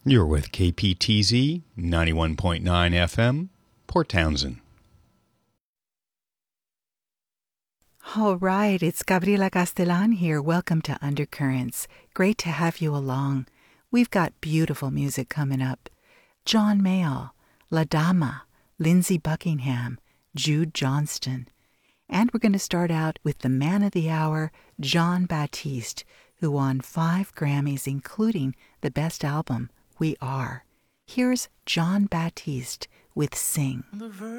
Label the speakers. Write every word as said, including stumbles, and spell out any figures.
Speaker 1: You're with K P T Z ninety-one point nine F M, Port Townsend.
Speaker 2: All right, it's Gabriela Castellan here. Welcome to Undercurrents. Great to have you along. We've got beautiful music coming up. John Mayall, La Dama, Lindsey Buckingham, Jude Johnston. And we're going to start out with the man of the hour, Jon Batiste, who won five Grammys, including the best album, We Are. Here's Jon Batiste with Sing.